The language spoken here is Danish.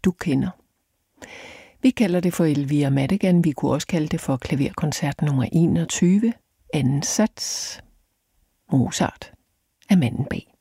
du kender. Vi kalder det for Elvira Madigan. Vi kunne også kalde det for klaverkoncert nummer 21, anden sats. Mozart er manden bag.